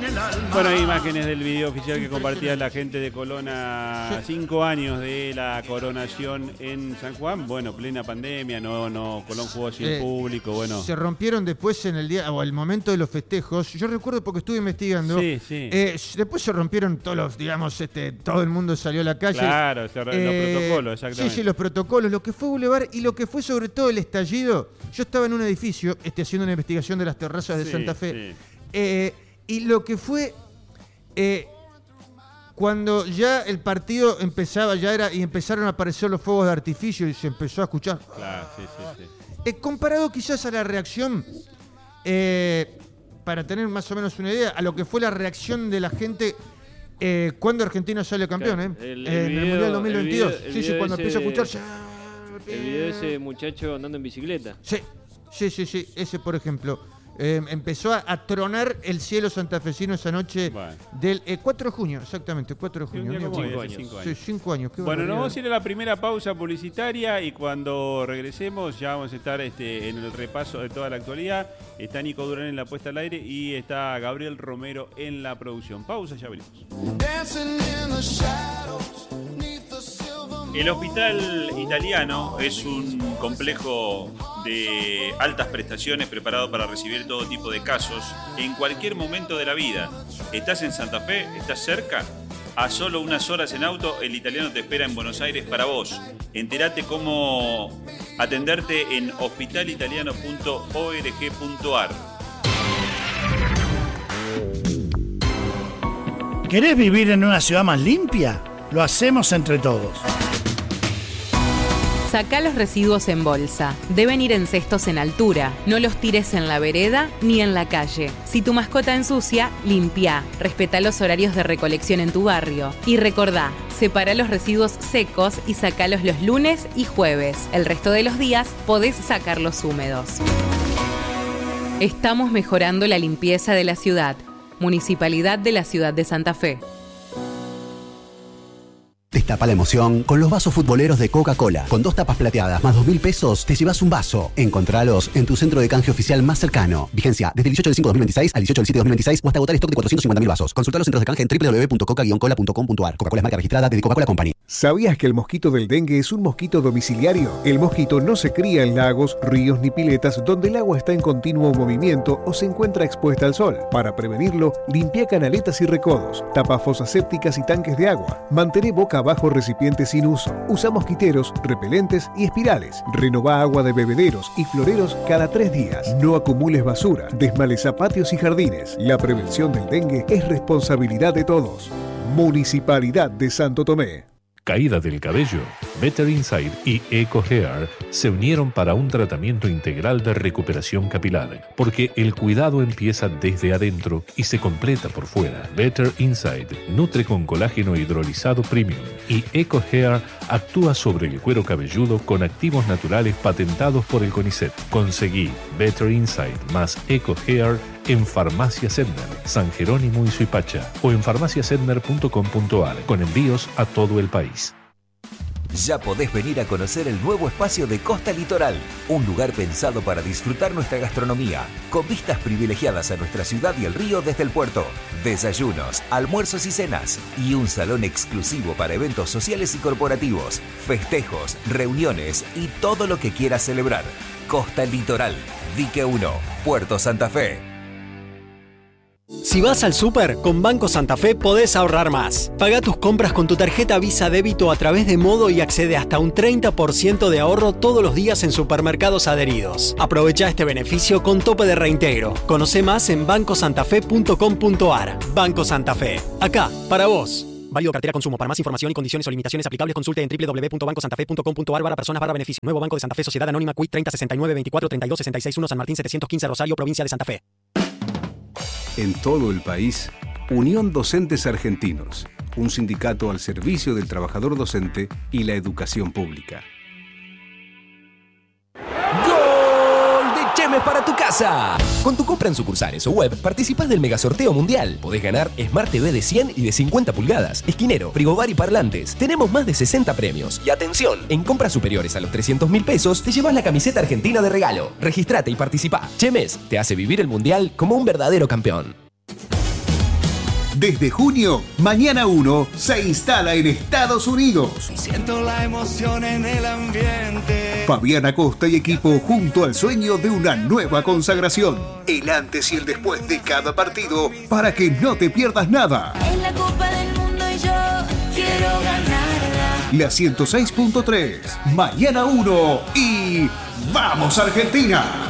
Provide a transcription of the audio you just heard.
Bueno, hay imágenes del video oficial que compartía la gente de Colona, 5 años de la coronación en San Juan. Bueno, plena pandemia, no, Colón jugó sin público, bueno. Se rompieron después en el día, o al momento de los festejos. Yo recuerdo porque estuve investigando. Sí. Después se rompieron todos los, digamos, todo el mundo salió a la calle. Claro, los protocolos, exactamente. Sí, los protocolos, lo que fue Boulevard y lo que fue sobre todo el estallido. Yo estaba en un edificio haciendo una investigación de las terrazas de Santa Fe. Y lo que fue cuando ya el partido empezaba, y empezaron a aparecer los fuegos de artificio y se empezó a escuchar. Claro, sí. Comparado quizás a la reacción, para tener más o menos una idea, a lo que fue la reacción de la gente cuando Argentina sale campeón, claro, en el Mundial 2022. Sí, cuando empieza a escucharse. El video de ese muchacho andando en bicicleta. Sí, ese por ejemplo. Empezó a tronar el cielo santafesino esa noche del 4 de junio, exactamente, 4 de junio. 5 años. Sí, 5 años. Bueno, nos vamos a ir a la primera pausa publicitaria y cuando regresemos ya vamos a estar en el repaso de toda la actualidad. Está Nico Durán en la puesta al aire y está Gabriel Romero en la producción. Pausa, ya venimos. El Hospital Italiano es un complejo de altas prestaciones preparado para recibir todo tipo de casos en cualquier momento de la vida. ¿Estás en Santa Fe? ¿Estás cerca? A solo unas horas en auto, el Italiano te espera en Buenos Aires para vos. Entérate cómo atenderte en hospitalitaliano.org.ar. ¿Querés vivir en una ciudad más limpia? Lo hacemos entre todos. Sacá los residuos en bolsa. Deben ir en cestos en altura. No los tires en la vereda ni en la calle. Si tu mascota ensucia, limpia. Respetá los horarios de recolección en tu barrio. Y recordá, separá los residuos secos y sacalos los lunes y jueves. El resto de los días podés sacarlos húmedos. Estamos mejorando la limpieza de la ciudad. Municipalidad de la Ciudad de Santa Fe. Destapa la emoción con los vasos futboleros de Coca-Cola. Con 2 tapas plateadas más 2.000 pesos, te llevas un vaso. Encontralos en tu centro de canje oficial más cercano. Vigencia desde el 18 del 5 de 2026 al 18 del 7 de 2026 o hasta agotar stock de 450.000 vasos. Consulta los centros de canje en www.coca-cola.com.ar. Coca-Cola es marca registrada de The Coca-Cola Company. ¿Sabías que el mosquito del dengue es un mosquito domiciliario? El mosquito no se cría en lagos, ríos ni piletas donde el agua está en continuo movimiento o se encuentra expuesta al sol. Para prevenirlo, limpia canaletas y recodos, tapa fosas sépticas y tanques de agua. Mantén boca abajo recipientes sin uso. Usa mosquiteros, repelentes y espirales. Renová agua de bebederos y floreros cada 3 días. No acumules basura. Desmaleza patios y jardines. La prevención del dengue es responsabilidad de todos. Municipalidad de Santo Tomé. Caída del cabello, Better Inside y Eco Hair se unieron para un tratamiento integral de recuperación capilar, porque el cuidado empieza desde adentro y se completa por fuera. Better Inside nutre con colágeno hidrolizado premium y Eco Hair actúa sobre el cuero cabelludo con activos naturales patentados por el CONICET. Conseguí Better Inside más Eco Hair en Farmacia Sedner, San Jerónimo y Suipacha o en farmaciasedner.com.ar con envíos a todo el país. Ya podés venir a conocer el nuevo espacio de Costa Litoral, un lugar pensado para disfrutar nuestra gastronomía, con vistas privilegiadas a nuestra ciudad y el río desde el puerto, desayunos, almuerzos y cenas, y un salón exclusivo para eventos sociales y corporativos, festejos, reuniones y todo lo que quieras celebrar. Costa Litoral, Dique 1, Puerto Santa Fe. Si vas al súper, con Banco Santa Fe podés ahorrar más. Paga tus compras con tu tarjeta Visa Débito a través de Modo y accede hasta un 30% de ahorro todos los días en supermercados adheridos. Aprovecha este beneficio con tope de reintegro. Conoce más en bancosantafe.com.ar. Banco Santa Fe. Acá, para vos. Válido cartera consumo. Para más información y condiciones o limitaciones aplicables consulte en www.bancosantafe.com.ar/personas/beneficio. Nuevo Banco de Santa Fe, Sociedad Anónima, CUIT 3069 24 32 66 1 San Martín 715 Rosario, provincia de Santa Fe. En todo el país, Unión Docentes Argentinos, un sindicato al servicio del trabajador docente y la educación pública. ¡Gol de Chemes para tu casa! Con tu compra en sucursales o web, participás del mega sorteo mundial. Podés ganar Smart TV de 100 y de 50 pulgadas, esquinero, frigobar y parlantes. Tenemos más de 60 premios. Y atención, en compras superiores a los 300.000 pesos, te llevas la camiseta argentina de regalo. Registrate y participá. Chemes te hace vivir el mundial como un verdadero campeón. Desde junio, Mañana 1 se instala en Estados Unidos. Siento la emoción en el ambiente. Fabián Acosta y equipo junto al sueño de una nueva consagración. El antes y el después de cada partido para que no te pierdas nada. Es la Copa del Mundo y yo quiero ganarla. La 106.3, Mañana 1 y ¡vamos Argentina!